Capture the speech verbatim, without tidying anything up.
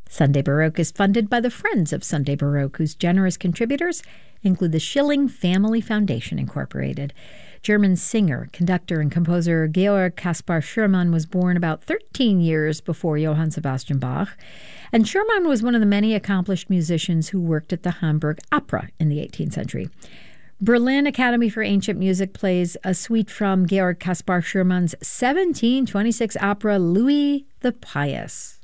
Sunday Baroque is funded by the Friends of Sunday Baroque, whose generous contributors include the Schilling Family Foundation, Incorporated. German singer, conductor, and composer Georg Caspar Schumann was born about thirteen years before Johann Sebastian Bach, and Schumann was one of the many accomplished musicians who worked at the Hamburg Opera in the eighteenth century. Berlin Academy for Ancient Music plays a suite from Georg Caspar Schumann's seventeen twenty-six opera Louis the Pious.